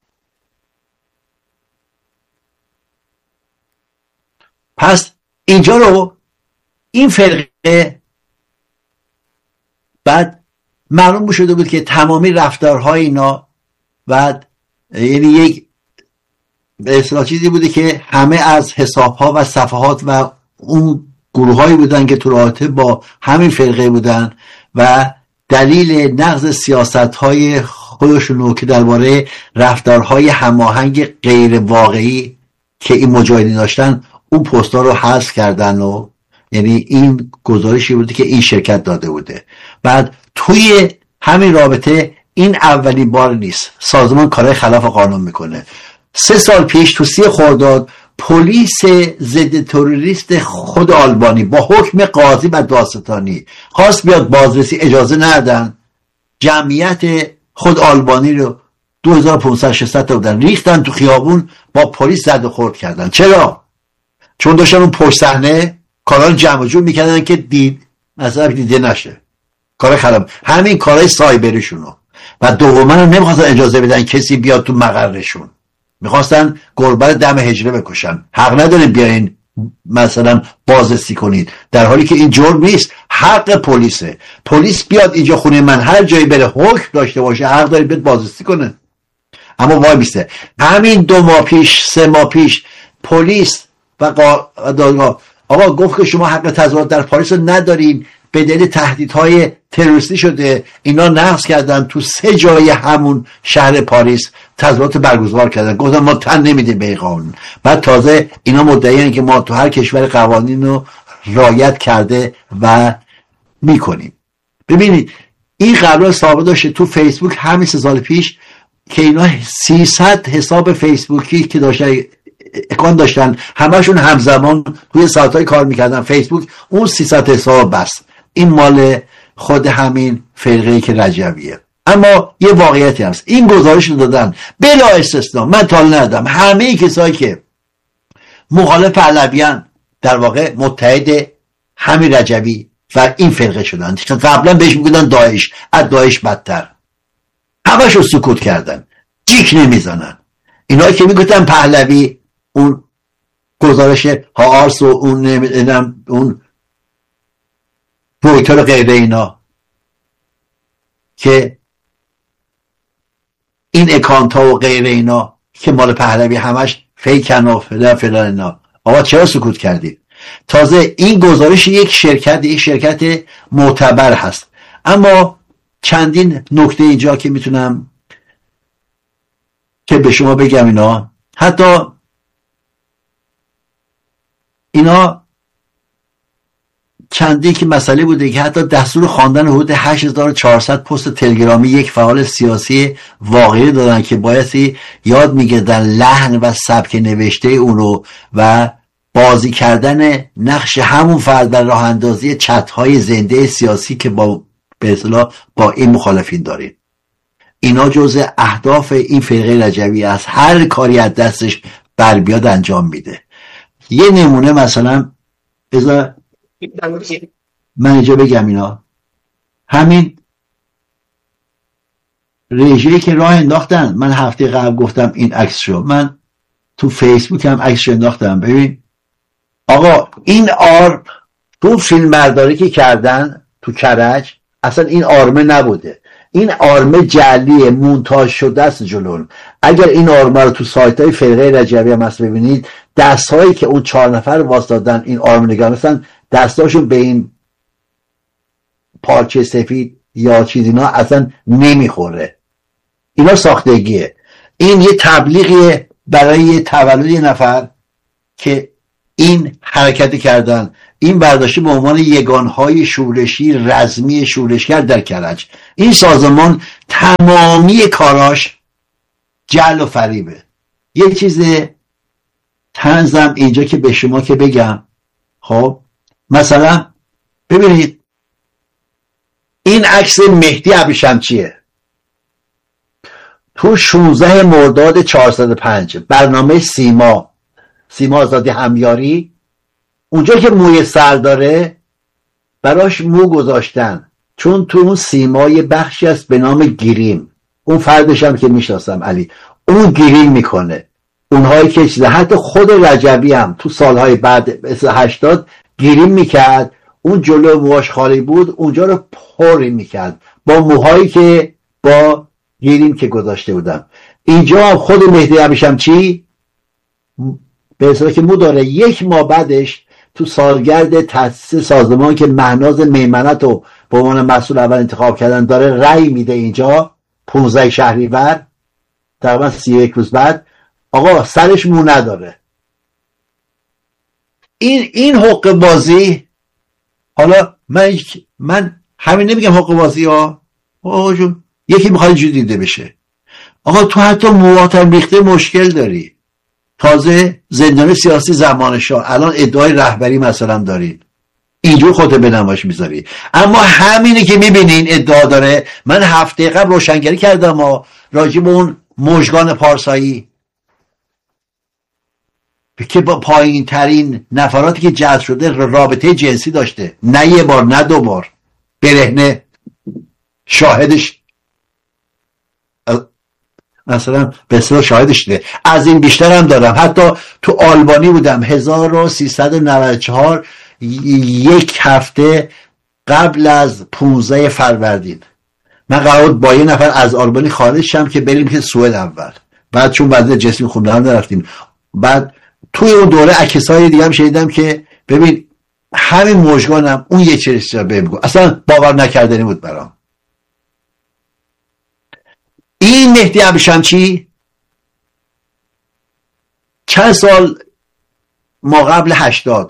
پس اینجا رو این فرقه بعد معلوم شده بود که تمامی رفتارهای اینا بعد یعنی یک به اصطلاح چیزی بوده که همه از حسابها و صفحات و اون گروهایی بودن که تو رابطه با همین فرقه بودن و دلیل نقض سیاستهای خودشونو که درباره رفتارهای هماهنگ غیر واقعی که این مجاهدین داشتن اون پست‌ها رو حذف کردن و یعنی این گزارشی بوده که این شرکت داده بوده. بعد توی همین رابطه این اولین بار نیست سازمان کارهای خلاف قانون میکنه. 3 سال پیش تو 30 خرداد پلیس ضد تروریست خود آلبانی با حکم قاضی و دادستانی خواست بیاد بازرسی، اجازه ندادن. جمعیت خود آلبانی رو 2500-600 تا بودن، ریختن تو خیابون، با پلیس زد و خورد کردن. چرا؟ چون داشتن اون پشت صحنه کارا رو جمع جور میکردن که مثلا دیده نشه. کار خراب، همین کارهای سایبریشونو. و دوما هم نمیخواستن اجازه بدن کسی بیاد تو مقرشون، میخواستن گربه دم حجره بکشن. حق ندارین بیاین مثلا بازرسی کنید، در حالی که این جرم نیست، حق پلیسه. پلیس بیاد اینجا خونه من هر جایی بره حکم داشته باشه حق داره بیاد بازرسی کنه. اما وای میسته همین 2 ماه پیش 3 ماه پیش پلیس و دادگاه آقا گفت که شما حق تظاهرات در پاریس رو ندارین، به دلیل تهدیدهای تروریستی شده. اینا نقض کردن، تو 3 جای همون شهر پاریس تظاهرات برگزار کردن. گفتن ما تن نمیدیم به قانون. بعد تازه اینا مدعیان که ما تو هر کشور قوانین رو رعایت کرده و میکنیم. ببینید این قبلا ثابت داشته تو فیسبوک همین 3 سال پیش که اینا 300 حساب فیسبوکی که اکان داشتن همشون همزمان روی سایت‌های کار میکردن فیسبوک، اون 300 حساب بس. این مال خود همین فرقه‌ای که رجویه. اما یه واقعیتی هست، این گزارش رو دادن بلا استثنا، من تا ندادم، همه کسایی که مخالف پهلویان در واقع متحد همین رجوی و این فرقه شدن. قبلا بهش میگفتن داعش، از داعش بدتر. همشو سکوت کردن، جیک نمیزنن. اینا که میگفتن پهلوی، اون گزارش هاارس و اون رویتر غیره اینا که این اکانت ها و غیره اینا که مال پهلوی همش فیکن و فلان اینا. آقا چرا سکوت کردید؟ تازه این گزارش یک شرکت معتبر هست. اما چندین نکته اینجا که میتونم که به شما بگم، اینا حتی اینا چندی که مسئله بوده که حتی دستور خواندن حدود 8400 پست تلگرامی یک فعال سیاسی واقعی دادن که بایستی یاد میگردن لحن و سبک نوشته اونو و بازی کردن نقش همون فرد در راه اندازی چت‌های زنده سیاسی که به اصطلاح با این مخالفین دارین. اینا جزء اهداف این فرقه رجوی است. هر کاری از دستش بر بیاد انجام میده. یه نمونه مثلا بذار من اینجا بگم، اینا همین رژه‌ای که راه انداختن، من هفته قبل گفتم این عکس شو، من تو فیسبوک هم عکسش انداختم. ببین آقا این آرم تو فیلم برداری که کردن تو کرج اصلا این آرمه نبوده، این آرمه جعلیه، مونتاژ شده است جلون. اگر این آرمه رو تو سایت های فرقه رجوی هم هست ببینید، دست هایی که اون 4 نفر واسطادن این آرمه نگاه مثلا دستاشون به این پارچه سفید یا چیزی اینا اصلا نمیخوره. اینا ساختگیه. این یه تبلیغیه برای تولد یه نفر که این حرکت کردن، این برداشته به عنوان یگانهای شورشی رزمی شورشگر در کرج. این سازمان تمامی کاراش جعل و فریبه. یه چیز طنزم اینجا که به شما که بگم، خب مثلا ببینید این عکس مهدی ابریشمچیه تو 16 مرداد 405 برنامه سیما آزادی همیاری. اونجا که موی سر داره براش مو گذاشتن، چون تو اون سیما یه بخشی هست به نام گریم، اون فردش هم که میشناسم علی، اون گریم میکنه. اونهایی که چیزه، حتی خود رجبی هم تو سالهای بعد 80 گریم میکرد، اون جلو موهاش خالی بود اونجا رو پر میکرد با موهایی که با گریم که گذاشته بودم. اینجا هم خود مهدی ابریشمچی به اصطلاح که مو داره. 1 ماه بعدش تو سالگرد تأسیس سازمان که مهناز میمنت رو به عنوان مسئول اول انتخاب کردن داره رأی میده اینجا 15 شهریور، تقریبا 31 روز بعد، آقا سرش مو نداره. این حق بازی. حالا من همین نمیگم حق بازی ها، آقا جون یکی میخواد اینجوری دیده بشه. آقا تو حتی موهات هم ریخته مشکل داری، تازه زندان سیاسی زمان شاه، الان ادعای رهبری مثلا دارین، اینجور خودت به نمایش میذاری. اما همینی که میبینین ادعا داره. من هفته قبل روشنگری کردم راجع به اون مژگان پارسایی که با پایین ترین نفراتی که جذب شده رابطه جنسی داشته، نه 1 بار نه 2 بار، برهنه شاهدش مثلا به اصطلاح شاهدش ده. از این بیشتر هم دارم. حتی تو آلبانی بودم 1394، 1 هفته قبل از 15 فروردین من قرار بود با یه نفر از آلبانی خارج شم که بریم که سوئد اول، بعد چون وضع جسمی خوب نبود نرفتیم. بعد توی اون دوره عکسای دیگه هم شنیدم که ببین همین مژگانم اون یه چیزی رو بهم اصلا باور نکردنی بود برام. این مهدی ابریشمچی چند سال ما قبل 80،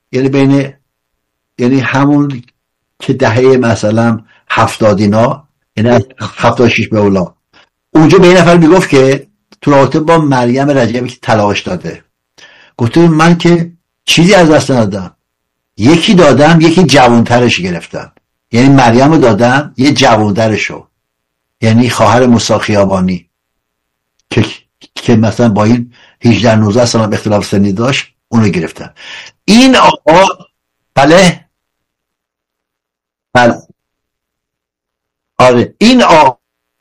یعنی همون که دهه مثلا 70 اینا، یعنی 76 به اولا، اونجا به این نفر میگفت که تو رابطه با مریم رجبی که طلاقش داده، گفته من که چیزی از دست ندادم، یکی دادم یکی جوانترش گرفتم، یعنی مریم رو دادم یه جوانترشو، یعنی خواهر موسی خیابانی که مثلا با این 18-19 سال اختلاف سنی داشت اونو گرفتم. این آقا بله آره این آقا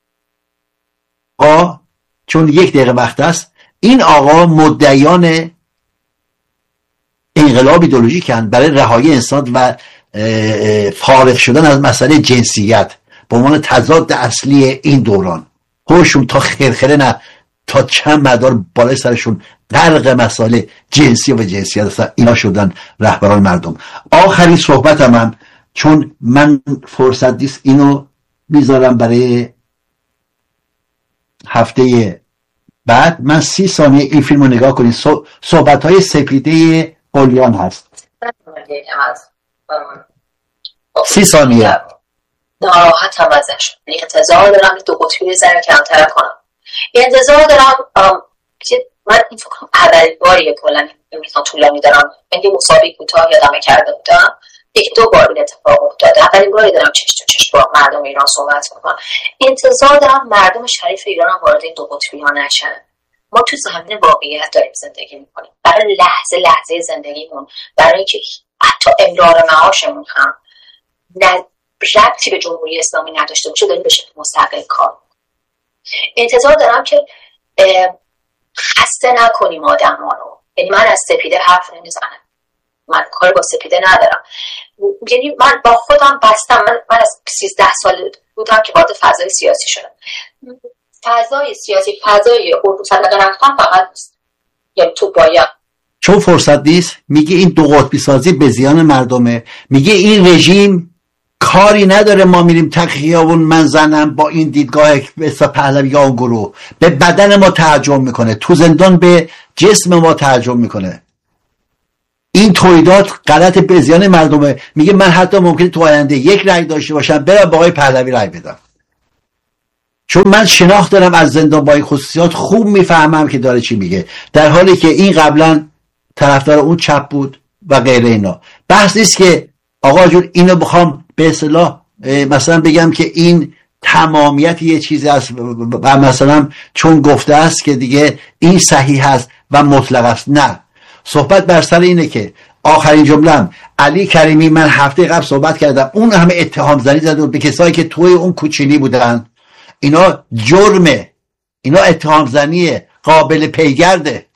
چون 1 دقیقه وقت است، این آقا مدعیان انقلاب ایدئولوژیکن برای رهایی انسان و فارغ شدن از مسئله جنسیت به عنوان تضاد اصلی این دوران. خودشون تا خرخره نه تا چند مدار بالای سرشون غرق مسائل جنسی و جنسیت هستن، اینا شدن رهبران مردم. آخرین صحبتم من، چون من فرصت نیست، اینو میذارم برای هفته بعد. من 30 ثانیه این فیلم رو نگاه کنید. صحبت‌های سپیده قلیان هست. 30 ثانیه. ناراحتم ازش، یعنی انتظار دارم 2 قطبی ذره کمتر کنم. انتظار دارم که من این فکر اولین باریه کلا میتونم طولانی دارم، من یه مسابقه کوتاه یادم کرده بودم 1-2 بار این اتفاق افتاده. اولین باری دارم چش تو چش با مردم ایران صحبت میکنم. انتظار دارم مردم شریف ایران هم وارد این 2 قطبی ها نشن. ما تو زمین واقعیت داریم زندگی میکنیم، برای لحظه زندگیمون، برای اینکه حتی امرار معاشمون هم ربطی به جمهوری اسلامی نداشته باشه داریم به شکل مستقل کار. انتظار دارم که خسته نکنیم آدم ها رو. یعنی من از سپیده حرف نمیزنم، من کار با سپیده ندارم، یعنی من با خودم بستم. من از 13 سال بودم که وارد فضای سیاسی شدم. فضای سیاسی فضای فرصت رفتن فقط نیست، یعنی تو باید، چون فرصت نیست، میگه این 2 قطبی سازی به زیان مردمه، میگه این رژیم کاری نداره ما میریم تخیابون، من زنم با این دیدگاه به پهلوی یا اون گروه به بدن ما تهاجم میکنه، تو زندان به جسم ما تهاجم میکنه. این تولیدات غلط به زیان مردمه. میگه من حتی ممکنه تو آینده یک رأی داشته باشم برم با آقای پهلوی رأی بدم، چون من شناخت دارم از زندان با این خصوصیات، خوب میفهمم که داره چی میگه، در حالی که این قبلا طرفدار اون چپ بود و غیره. اینا بحث نیست که آقا جون اینو بخوام به اصطلاح مثلا بگم که این تمامیت یه چیزی است و مثلا چون گفته است که دیگه این صحیح است و مطلق است. نه، صحبت بر سر اینه که آخرین جمله‌ام علی کریمی، من هفته قبل صحبت کردم، اون همه اتهام زنی زد به کسایی که توی اون کوچینی بودن. اینا جرمه، اینا اتهام زنیه، قابل پیگرده.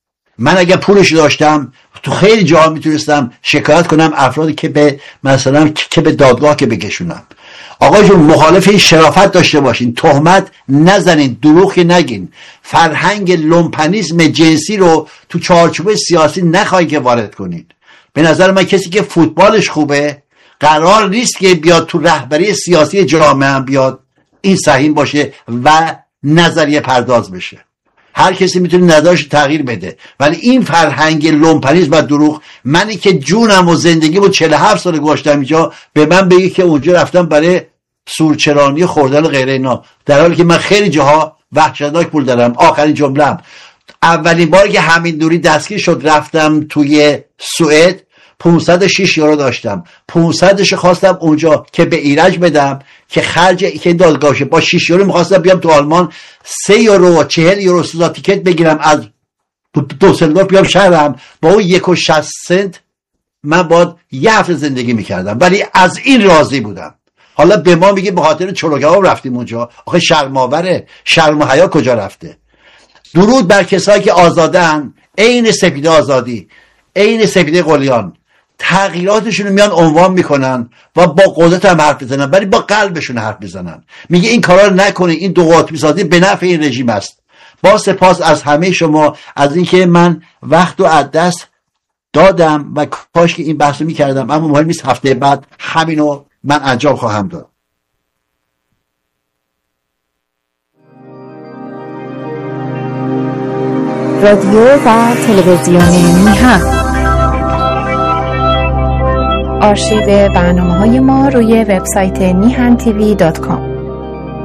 من اگه پولش داشتم تو خیلی جاها میتونستم شکایت کنم افرادی که به مثلا که به دادگاه که بکشونم. آقا جون مخالف این شرافت داشته باشین، تهمت نزنین، دروغ نگین، فرهنگ لومپنیسم جنسی رو تو چارچوب سیاسی نخواهید که وارد کنین. به نظر من کسی که فوتبالش خوبه قرار نیست که بیاد تو رهبری سیاسی جامعه هم بیاد این صحیح باشه و نظریه پرداز بشه. هر کسی میتونه نظرش تغییر بده، ولی این فرهنگ لومپنیسم و دروغ، منی که جونم و زندگیمو 47 سال گذاشتم اینجا، به من بگی که اونجا رفتم برای سورچرانی خوردن و غیره اینا، در حالی که من خیلی جاها وحشتناک پول دارم. آخرین جمله‌ام، اولین باری که همین دوری دستگیر شد رفتم توی سوئد 506 یورو داشتم، 500ش خواستم اونجا که به ایرج بدم که خرج که دادگاهشه، با 6 یورو میخواستم بیام تو آلمان 3 یورو و 40 یورو سوزا تیکت بگیرم از دوسلدورف بیام شهرم، با اون 1.60 سنت من باید یه هفته زندگی میکردم، ولی از این راضی بودم. حالا به ما میگه به خاطر چلوکباب رفتیم اونجا. آخه شرم‌آوره، شرم و حیا کجا رفته؟ درود بر کسایی که آزادن، عین سپیده آزادی، عین سپیده قلیان، تغییراتشون رو میان عنوان میکنن و با قدرت هم حرف بزنن، ولی با قلبشون حرف بزنن. میگه این کارا رو نکنید، این دو قطبی سازی به نفع این رژیم است. با سپاس از همه شما از اینکه من وقت رو از دست دادم و کاش که این بحث رو میکردم، اما مهم نیست، هفته بعد همینو من انجام خواهم داد. رادیو و تلویزیون میهن. آرشیو برنامه‌های ما روی وبسایت mihan tv.com.